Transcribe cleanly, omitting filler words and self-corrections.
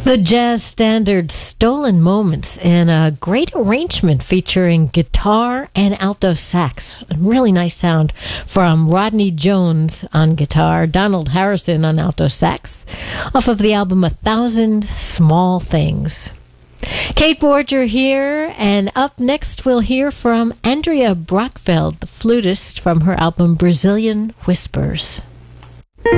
The jazz standard Stolen Moments in a great arrangement featuring guitar and alto sax. A really nice sound from Rodney Jones on guitar, Donald Harrison on alto sax, off of the album 1,000 Small Things. Kate Borger here, and up next we'll hear from Andrea Brockfeld, the flutist, from her album Brazilian Whispers.